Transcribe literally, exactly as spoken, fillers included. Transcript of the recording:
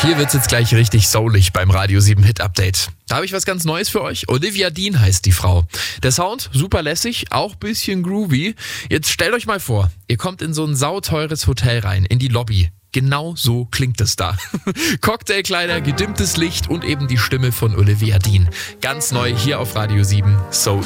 Hier wird's jetzt gleich richtig soulig beim Radio sieben Hit Update. Da habe ich was ganz Neues für euch. Olivia Dean heißt die Frau. Der Sound, super lässig, auch bisschen groovy. Jetzt stellt euch mal vor, ihr kommt in so ein sauteures Hotel rein, in die Lobby. Genau so klingt es da. Cocktailkleider, gedimmtes Licht und eben die Stimme von Olivia Dean. Ganz neu hier auf Radio sieben. So